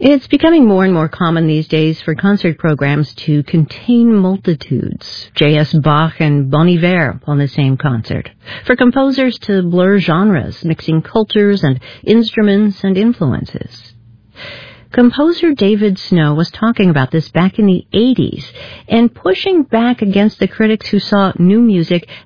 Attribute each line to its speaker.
Speaker 1: It's becoming more and more common these days for concert programs to contain multitudes, J.S. Bach and Bon Iver on the same concert, for composers to blur genres, mixing cultures and instruments and influences. Composer David Snow was talking about this back in the 80s and pushing back against the critics who saw new music